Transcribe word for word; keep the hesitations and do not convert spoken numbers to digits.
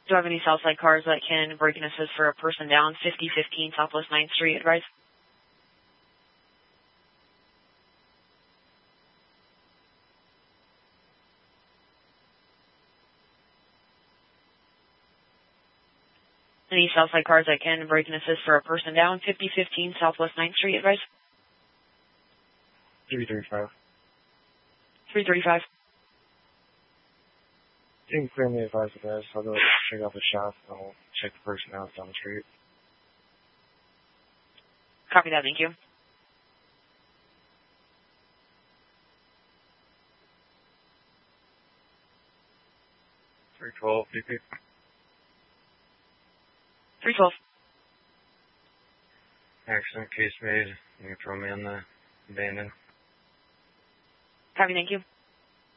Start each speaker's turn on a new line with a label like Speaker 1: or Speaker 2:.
Speaker 1: Do you have any Southside cars that can brake and assist for a person down? fifty fifteen Southwest ninth Street, advise. Any Southside cars that can brake and assist for a person down? fifty fifteen Southwest ninth Street, advise.
Speaker 2: three thirty-five.
Speaker 1: three thirty-five.
Speaker 2: You can clear me advice of this. I'll go check out the shop. I'll check the person out down the street.
Speaker 1: Copy that, thank you.
Speaker 2: three twelve, D P.
Speaker 1: three twelve.
Speaker 2: Accident case made. You can throw me on the abandoned.
Speaker 1: Copy, thank you.